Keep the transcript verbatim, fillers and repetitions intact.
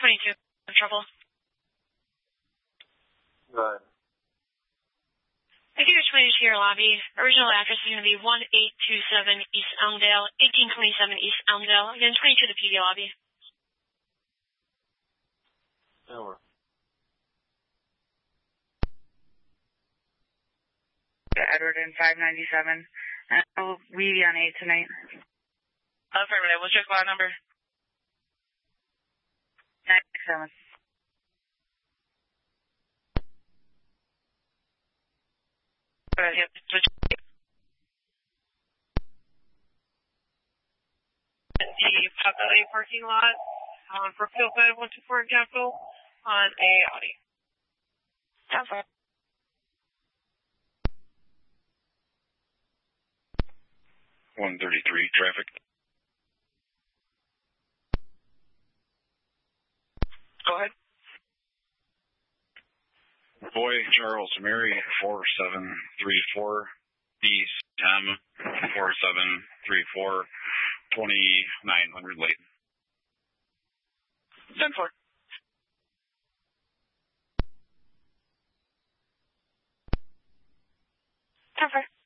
twenty-two, in trouble. Nine. I think you're twenty-two to your lobby. Original address is going to be one eight two seven East Elmdale, eighteen twenty-seven East Elmdale. Again, twenty-two to the P D lobby. Over. Edward in five ninety-seven. I'll leave you on eight tonight. Affirmative. What's your squad number? ninety-seven. Uh, yep. Switch. The Poplar parking lot on Brookfield five one two four Capital on a Audi. That's fine. one thirty-three, traffic. Go ahead. Boy, Charles, Mary, four seven three four, East M, four seven three four, twenty-nine hundred Layton. ten four. Cover.